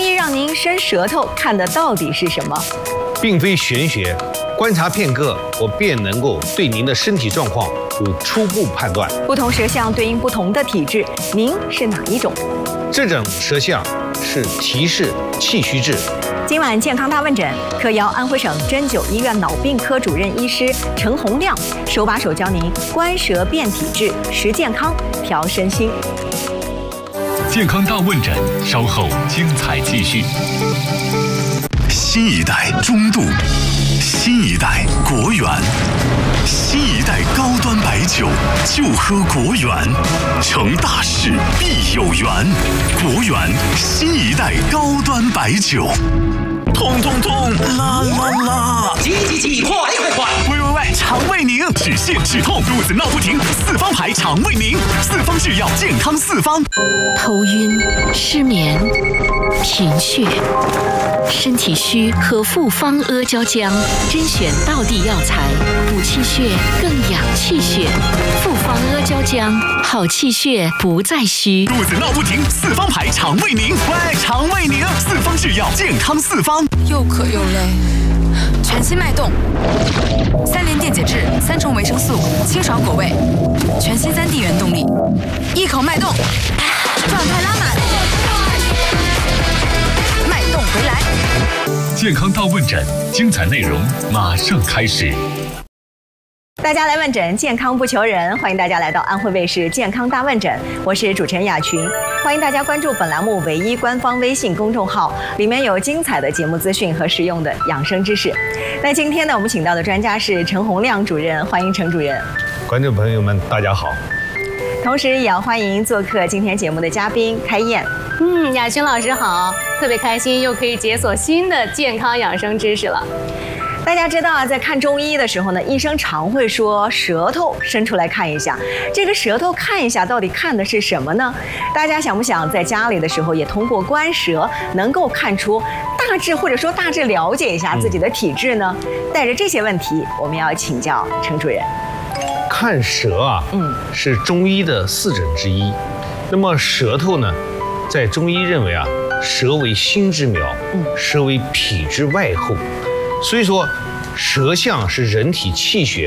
医让您伸舌头看的到底是什么？ 并非玄学，观察片刻，我便能够对您的身体状况有初步判断。 不同舌象对应不同的体质，您是哪一种？ 这种舌象是提示气虚质。 今晚健康大问诊，特邀安徽省针灸医院脑病科主任医师陈洪亮，手把手教您观舌辨体质，识健康，调身心。 健康大问诊，稍后精彩继续。 新一代中度，新一代国源，新一代高端白酒就喝国源，成大事必有缘。国源新一代高端白酒，痛痛痛，啦啦啦， 急急急，快快快！ 喂，肠胃宁，止泻止痛，肚子闹不停，四方牌肠胃宁，四方制药，健康四方。 头晕、失眠、贫血、身体虚，喝复方阿胶浆，甄选道地药材，补气血，更养气血。复方阿胶浆，好气血不再虚。 肚子闹不停，四方牌肠胃宁，喂，肠胃宁，四方制药，健康四方。 又渴又累，全新脉动，3联电解质，3重维生素，清爽果味，全新3地元动力，一口脉动，状态拉满，脉动回来。 健康大问诊，精彩内容马上开始。 大家来问诊，健康不求人，欢迎大家来到安徽卫视健康大问诊，我是主持人雅群，欢迎大家关注本栏目唯一官方微信公众号，里面有精彩的节目资讯和实用的养生知识。那今天呢，我们请到的专家是陈洪亮主任，欢迎陈主任。 观众朋友们，大家好。 同时也要欢迎做客今天节目的嘉宾开燕。 雅群老师好，特别开心又可以解锁新的健康养生知识了。 大家知道啊，在看中医的时候呢，医生常会说舌头伸出来看一下。这个舌头看一下，到底看的是什么呢？大家想不想在家里的时候也通过观舌，能够看出大致或者说大致了解一下自己的体质呢？带着这些问题，我们要请教陈主任。 看舌啊，是中医的4诊之一。那么舌头呢，在中医认为啊，舌为心之苗，舌为脾之外候。所以说，舌象是人体气血